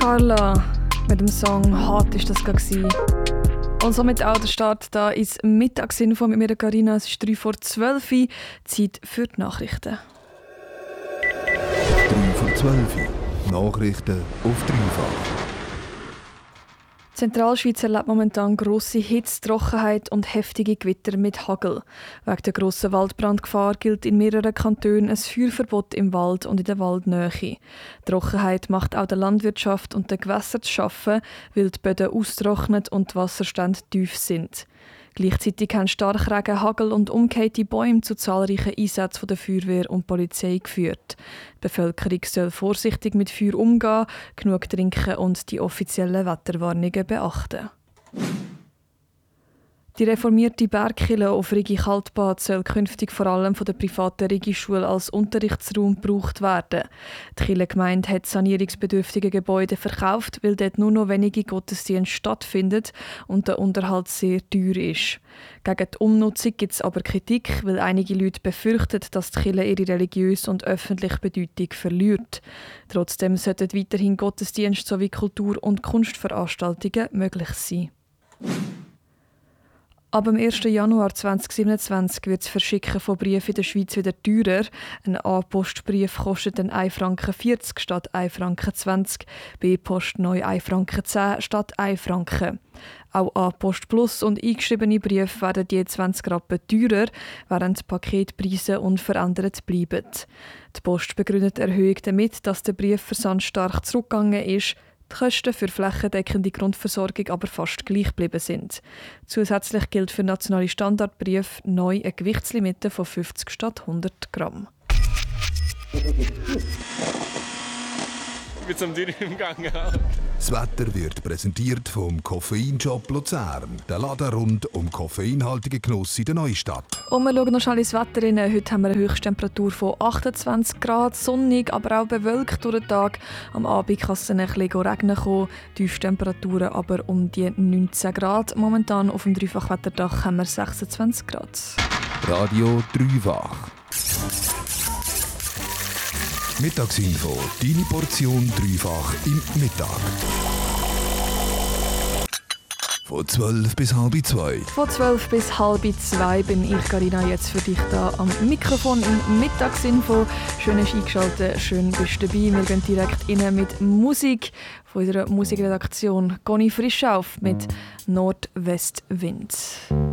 Carla mit dem Song «Hart» ist das gewesen. Und somit auch der Start da ins Mittagsinfo mit mir, Carina. Es ist 11:03 Zeit für die Nachrichten. 11:03 Nachrichten auf dreifach. Die Zentralschweiz erlebt momentan grosse Hitze, Trockenheit und heftige Gewitter mit Hagel. Wegen der grossen Waldbrandgefahr gilt in mehreren Kantonen ein Feuerverbot im Wald und in der Waldnähe. Die Trockenheit macht auch der Landwirtschaft und den Gewässern zu schaffen, weil die Böden austrocknet und die Wasserstände tief sind. Gleichzeitig haben Starkregen, Hagel und umgekehlte Bäume zu zahlreichen Einsätzen der Feuerwehr und Polizei geführt. Die Bevölkerung soll vorsichtig mit Feuer umgehen, genug trinken und die offiziellen Wetterwarnungen beachten. Die reformierte Bergkirche auf Rigi Kaltbad soll künftig vor allem von der privaten Rigi-Schule als Unterrichtsraum gebraucht werden. Die Kirchengemeinde hat sanierungsbedürftige Gebäude verkauft, weil dort nur noch wenige Gottesdienste stattfinden und der Unterhalt sehr teuer ist. Gegen die Umnutzung gibt es aber Kritik, weil einige Leute befürchten, dass die Kirche ihre religiöse und öffentliche Bedeutung verliert. Trotzdem sollten weiterhin Gottesdienste sowie Kultur- und Kunstveranstaltungen möglich sein. Ab dem 1. Januar 2027 wird das Verschicken von Briefen in der Schweiz wieder teurer. Ein A-Postbrief kostet dann 1,40 Franken statt 1,20 Franken, B-Post neu 1,10 Franken statt 1 Franken. Auch A-Post Plus und eingeschriebene Briefe werden je 20 Rappen teurer, während die Paketpreise unverändert bleiben. Die Post begründet die Erhöhung damit, dass der Briefversand stark zurückgegangen ist, die Kosten für flächendeckende Grundversorgung aber fast gleich geblieben sind. Zusätzlich gilt für nationale Standardbriefe neu eine Gewichtslimite von 50 statt 100 Gramm. Mit so einem Dürren im Gang. Das Wetter wird präsentiert vom Koffeinshop Luzern. Der Laden rund um koffeinhaltige Genuss in der Neustadt. Und wir schauen noch schnell ins Wetter rein. Heute haben wir eine Höchsttemperatur von 28 Grad, sonnig, aber auch bewölkt durch den Tag. Am Abend kann es ein bisschen regnen kommen. Tiefstemperaturen aber um die 19 Grad. Momentan auf dem Dreifachwetterdach haben wir 26 Grad. Radio Dreifach. Mittagsinfo, deine Portion dreifach im Mittag. Von 12 bis halb 2. Von 12 bis halb 2 bin ich, Carina, jetzt für dich da am Mikrofon im Mittagsinfo. Schön hast du eingeschaltet, schön bist du dabei. Wir gehen direkt rein mit Musik von unserer Musikredaktion Conny Frisch auf mit Nordwestwind.